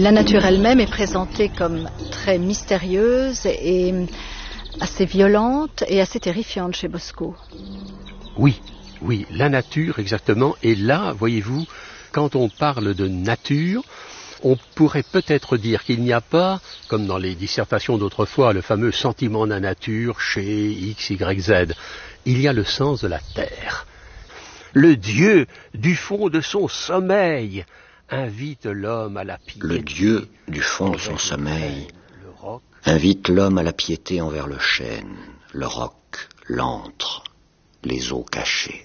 La nature elle-même est présentée comme très mystérieuse et assez violente et assez terrifiante chez Bosco. Oui, la nature exactement. Et là, voyez-vous, quand on parle de nature, on pourrait peut-être dire qu'il n'y a pas, comme dans les dissertations d'autrefois, le fameux sentiment de la nature chez X, Y, Z. Il y a le sens de la terre. Le Dieu, du fond de son sommeil, invite l'homme à la piété. Le Dieu, du fond de son sommeil, invite l'homme à la piété envers le chêne, le roc, l'antre, les eaux cachées.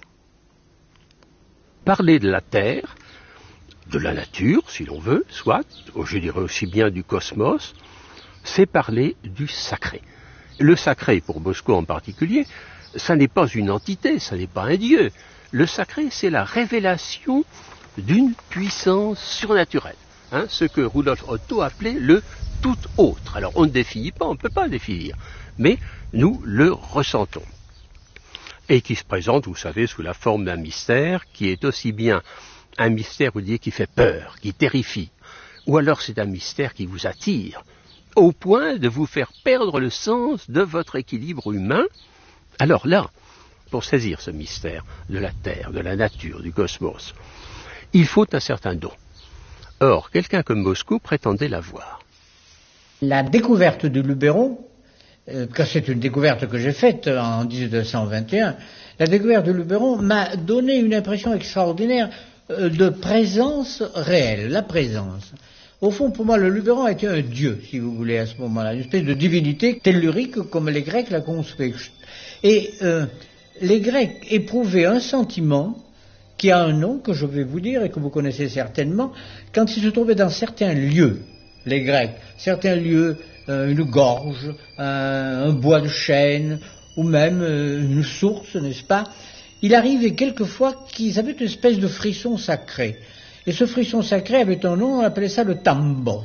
Parler de la terre, de la nature, si l'on veut, soit, je dirais aussi bien du cosmos, c'est parler du sacré. Le sacré, pour Bosco en particulier, ça n'est pas une entité, ça n'est pas un dieu. Le sacré, c'est la révélation d'une puissance surnaturelle, ce que Rudolf Otto appelait le tout autre. Alors on ne définit pas, on ne peut pas définir, mais nous le ressentons. Et qui se présente, vous savez, sous la forme d'un mystère qui est aussi bien un mystère, vous dites, qui fait peur, qui terrifie, ou alors c'est un mystère qui vous attire, au point de vous faire perdre le sens de votre équilibre humain. Alors là, pour saisir ce mystère de la Terre, de la nature, du cosmos, il faut un certain don. Or, quelqu'un comme Bosco prétendait l'avoir. La découverte du Luberon, car c'est une découverte que j'ai faite en 1921, la découverte du Luberon m'a donné une impression extraordinaire de présence réelle, la présence. Au fond, pour moi, le Luberon était un dieu, si vous voulez, à ce moment-là, une espèce de divinité tellurique, comme les Grecs la concevaient. Et les Grecs éprouvaient un sentiment qui a un nom que je vais vous dire et que vous connaissez certainement, quand ils se trouvaient dans certains lieux, les Grecs, certains lieux, une gorge, un bois de chêne, ou même une source, n'est-ce pas? Il arrivait quelquefois qu'ils avaient une espèce de frisson sacré. Et ce frisson sacré avait un nom, on appelait ça le tambos.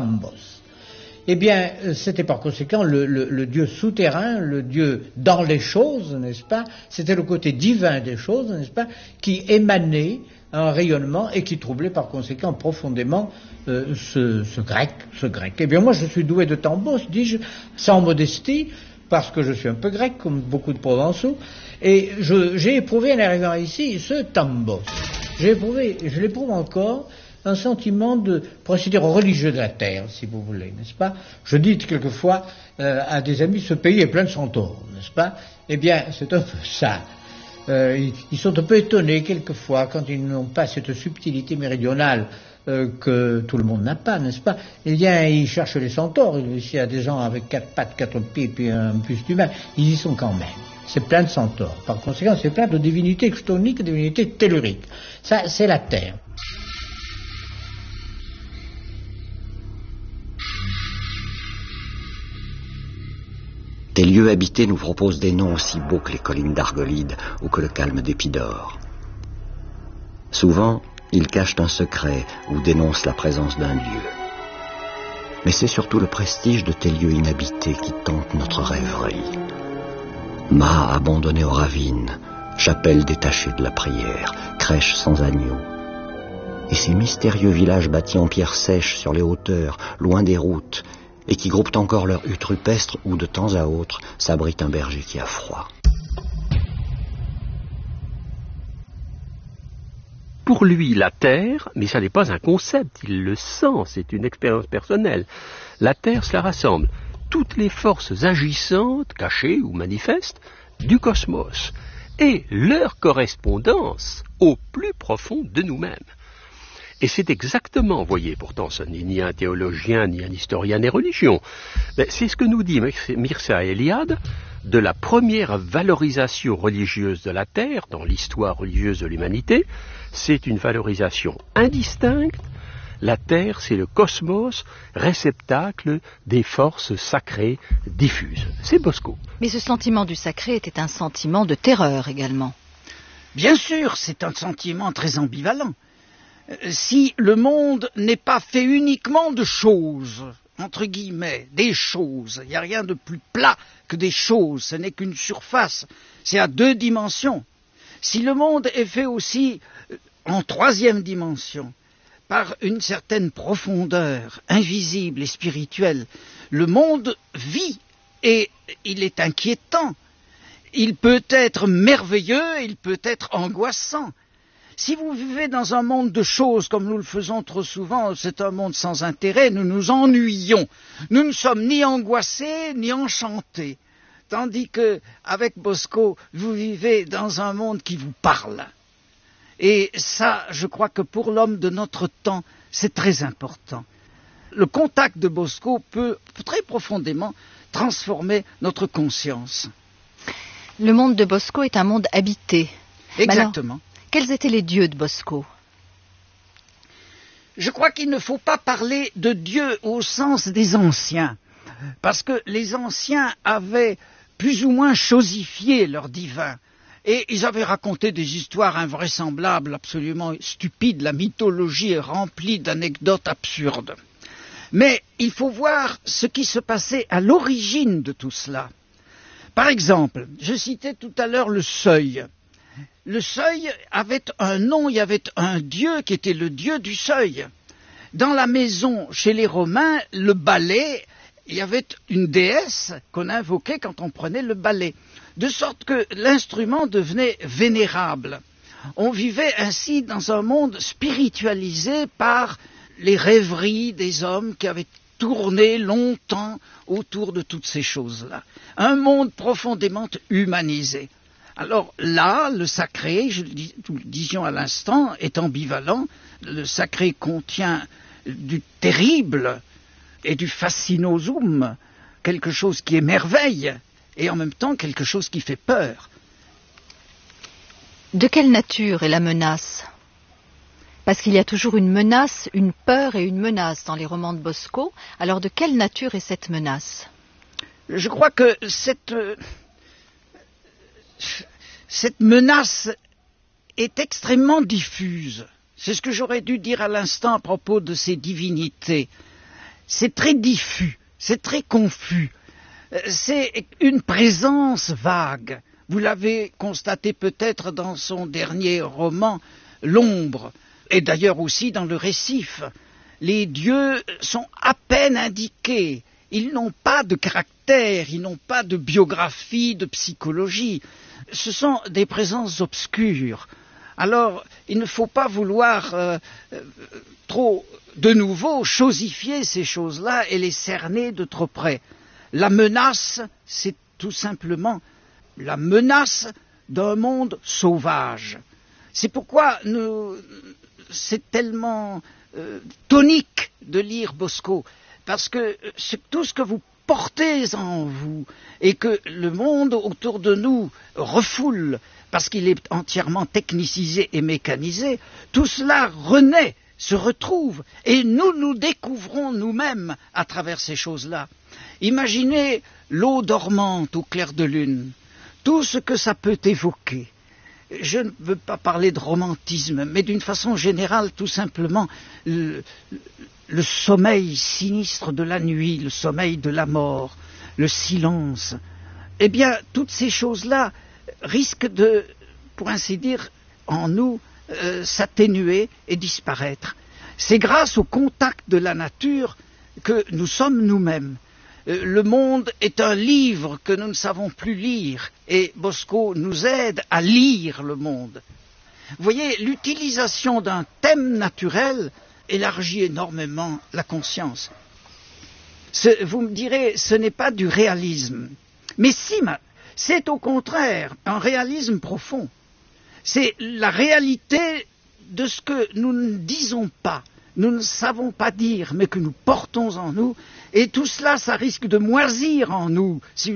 Eh bien, c'était par conséquent le dieu souterrain, le dieu dans les choses, n'est-ce pas? C'était le côté divin des choses, n'est-ce pas? Qui émanait un rayonnement et qui troublait par conséquent profondément ce grec. Eh bien, moi, je suis doué de tambos, dis-je, sans modestie, parce que je suis un peu grec, comme beaucoup de Provençaux, et j'ai éprouvé en arrivant ici ce tambos. Je l'éprouve encore, un sentiment de, pour ainsi dire, religieux de la terre, si vous voulez, n'est-ce pas? Je dis quelquefois à des amis, ce pays est plein de centaures, n'est-ce pas? Eh bien, c'est un peu ça. Ils sont un peu étonnés quelquefois quand ils n'ont pas cette subtilité méridionale que tout le monde n'a pas, n'est-ce pas? Eh bien, ils cherchent les centaures. S'il y a des gens avec 4 pattes, 4 pieds, puis un buste humain, ils y sont quand même. C'est plein de centaures. Par conséquent, c'est plein de divinités chthoniques, de divinités telluriques. Ça, c'est la Terre. Des lieux habités nous proposent des noms aussi beaux que les collines d'Argolide ou que le calme d'Épidore. Souvent, ils cachent un secret ou dénoncent la présence d'un dieu. Mais c'est surtout le prestige de tes lieux inhabités qui tente notre rêverie. Mâts abandonnés aux ravines, chapelles détachées de la prière, crèches sans agneaux. Et ces mystérieux villages bâtis en pierre sèche sur les hauteurs, loin des routes, et qui groupent encore leurs huttes rupestres où de temps à autre s'abrite un berger qui a froid. Pour lui, la Terre, mais ça n'est pas un concept, il le sent, c'est une expérience personnelle. La Terre, cela rassemble toutes les forces agissantes, cachées ou manifestes, du cosmos, et leur correspondance au plus profond de nous-mêmes. Et c'est exactement, vous voyez, pourtant ce n'est ni un théologien, ni un historien des religions, mais c'est ce que nous dit Mircea Eliade de la première valorisation religieuse de la Terre dans l'histoire religieuse de l'humanité. C'est une valorisation indistincte. La Terre, c'est le cosmos, réceptacle des forces sacrées diffuses. C'est Bosco. Mais ce sentiment du sacré était un sentiment de terreur également. Bien sûr, c'est un sentiment très ambivalent. Si le monde n'est pas fait uniquement de choses, entre guillemets, des choses, il n'y a rien de plus plat que des choses, ce n'est qu'une surface, c'est à 2 dimensions. Si le monde est fait aussi en 3e dimension, par une certaine profondeur invisible et spirituelle. Le monde vit et il est inquiétant. Il peut être merveilleux, il peut être angoissant. Si vous vivez dans un monde de choses comme nous le faisons trop souvent, c'est un monde sans intérêt, nous nous ennuyons. Nous ne sommes ni angoissés ni enchantés. Tandis que, avec Bosco, vous vivez dans un monde qui vous parle. Et ça, je crois que pour l'homme de notre temps, c'est très important. Le contact de Bosco peut très profondément transformer notre conscience. Le monde de Bosco est un monde habité. Exactement. Alors, quels étaient les dieux de Bosco? Je crois qu'il ne faut pas parler de Dieu au sens des anciens, parce que les anciens avaient plus ou moins chosifié leur divin, et ils avaient raconté des histoires invraisemblables, absolument stupides. La mythologie est remplie d'anecdotes absurdes. Mais il faut voir ce qui se passait à l'origine de tout cela. Par exemple, je citais tout à l'heure le seuil. Le seuil avait un nom, il y avait un dieu qui était le dieu du seuil. Dans la maison, chez les Romains, le balai, il y avait une déesse qu'on invoquait quand on prenait le balai, de sorte que l'instrument devenait vénérable. On vivait ainsi dans un monde spiritualisé par les rêveries des hommes qui avaient tourné longtemps autour de toutes ces choses-là. Un monde profondément humanisé. Alors là, le sacré, nous le disions à l'instant, est ambivalent. Le sacré contient du terrible et du fascinosum, quelque chose qui émerveille, et en même temps quelque chose qui fait peur. De quelle nature est la menace? Parce qu'il y a toujours une menace, une peur et une menace dans les romans de Bosco. Alors de quelle nature est cette menace? Je crois que cette menace est extrêmement diffuse. C'est ce que j'aurais dû dire à l'instant à propos de ces divinités. C'est très diffus, c'est très confus. C'est une présence vague. Vous l'avez constaté peut-être dans son dernier roman, L'ombre, et d'ailleurs aussi dans le récif. Les dieux sont à peine indiqués. Ils n'ont pas de caractère, ils n'ont pas de biographie, de psychologie. Ce sont des présences obscures. Alors, il ne faut pas vouloir trop, de nouveau, chosifier ces choses-là et les cerner de trop près. La menace, c'est tout simplement la menace d'un monde sauvage. C'est pourquoi c'est tellement tonique de lire Bosco, parce que tout ce que vous portez en vous et que le monde autour de nous refoule, parce qu'il est entièrement technicisé et mécanisé, tout cela renaît, se retrouve, et nous découvrons nous-mêmes à travers ces choses-là. Imaginez l'eau dormante au clair de lune, tout ce que ça peut évoquer. Je ne veux pas parler de romantisme, mais d'une façon générale, tout simplement, le sommeil sinistre de la nuit, le sommeil de la mort, le silence. Eh bien, toutes ces choses-là risquent de, pour ainsi dire, en nous, s'atténuer et disparaître. C'est grâce au contact de la nature que nous sommes nous-mêmes. Le monde est un livre que nous ne savons plus lire, et Bosco nous aide à lire le monde. Vous voyez, l'utilisation d'un thème naturel élargit énormément la conscience. Vous me direz, ce n'est pas du réalisme. Mais si, c'est au contraire un réalisme profond. C'est la réalité de ce que nous ne disons pas, nous ne savons pas dire, mais que nous portons en nous. Et tout cela, ça risque de moisir en nous si